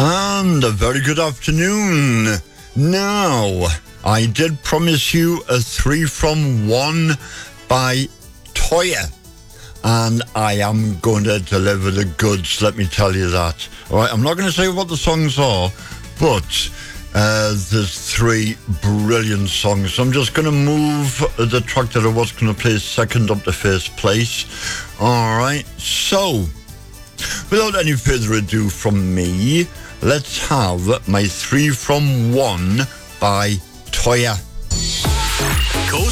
And a very good afternoon. Now, I did promise you a 3 from 1 by Toyah. And I am going to deliver the goods, let me tell you that. All right, I'm not going to say what the songs are, but there's 3 brilliant songs. So I'm just going to move the track that I was going to play second up to first place. All right, so without any further ado from me, let's have my 3 from 1 by Toyah.